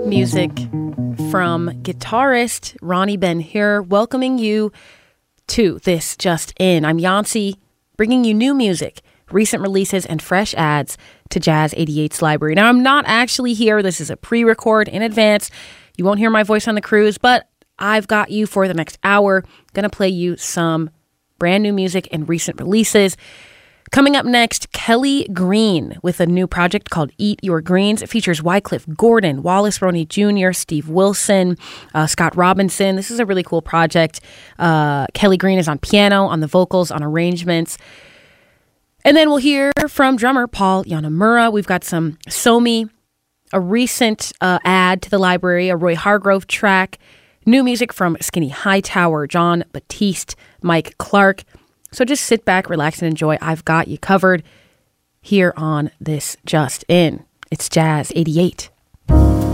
Music from guitarist Ronnie Ben-Hur, welcoming you to this Just In. I'm Yancy, bringing you new music, recent releases, and fresh adds to Jazz 88's library. Now, I'm not actually here. This is a pre-record in advance. You won't hear my voice on the cruise, but I've got you for the next hour. Going to play you some brand new music and recent releases. Coming up next, Kelly Green with a new project called Eat Your Greens. It features Wycliffe Gordon, Wallace Roney Jr., Steve Wilson, Scott Robinson. This is a really cool project. Kelly Green is on piano, on the vocals, on arrangements. And then we'll hear from drummer Paul Yanamura. We've got some Somi, a recent add to the library, a Roy Hargrove track, new music from Skinny Hightower, John Batiste, Mike Clark. So just sit back, relax, and enjoy. I've got you covered here on this Just In. It's Jazz 88.